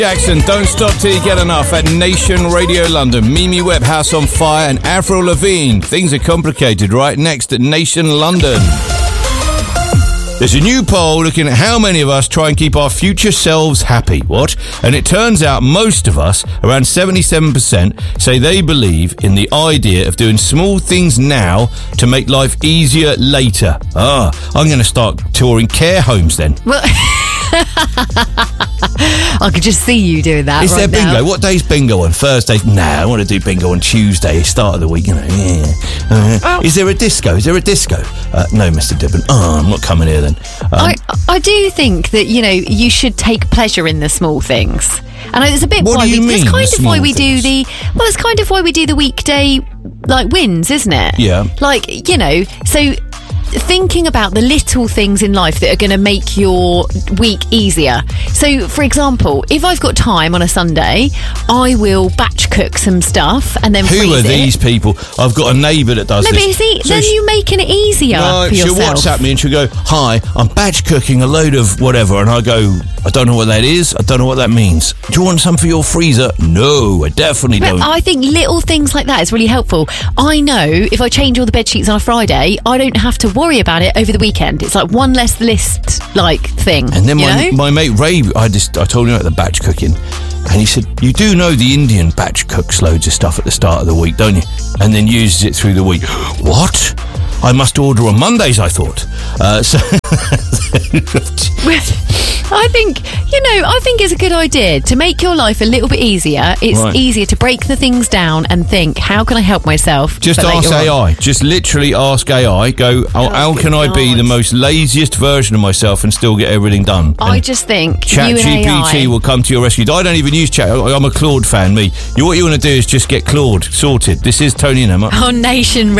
Jackson, Don't Stop Till You Get Enough at Nation Radio London. Mimi Webb, House on Fire, and Avril Lavigne, Things Are Complicated, right next at Nation London. There's a new poll looking at how many of us try and keep our future selves happy. What? And it turns out most of us, around 77%, say they believe in the idea of doing small things now to make life easier later. I'm going to start touring care homes then. Well, I could just see you doing that. Is right there bingo? now. What day's bingo on? Thursday? I want to do bingo on Tuesday, start of the week, Yeah. Is there a disco? No, Mr. Dibben. I'm not coming here then. I do think that, you should take pleasure in the small things. And it's a bit What why do you mean, it's kind the of why small we things? it's kind of why we do the weekday wins, isn't it? Yeah. So thinking about the little things in life that are going to make your week easier. So, for example, if I've got time on a Sunday, I will batch cook some stuff and then freeze Who are it. these people? I've got a neighbour that does No, but this. see, then you're making it easier for she'll yourself. WhatsApp me and she'll go, "Hi, I'm batch cooking a load of whatever," and I go, "I don't know what that is. I don't know what that means. Do you want some for your freezer?" No, I definitely But don't. I think little things like that is really helpful. I know if I change all the bed sheets on a Friday, I don't have to worry about it over the weekend. It's like one less list thing. And then you know? my mate Ray, I told him about the batch cooking, and he said, "You do know the Indian batch cooks loads of stuff at the start of the week, don't you? And then uses it through the week." What? I must order on Mondays, I thought. I think it's a good idea to make your life a little bit easier. It's Right. easier to break the things down and think, how can I help myself? Just for ask later on? AI. Just literally ask AI. Go, how can I be God. the most laziest version of myself and still get everything done? I And just think Chat you and GPT AI. will come to your rescue. I don't even use Chat. I'm a Claude fan, me. What you want to do is just get Claude sorted. This is Tony and Emma. On Nation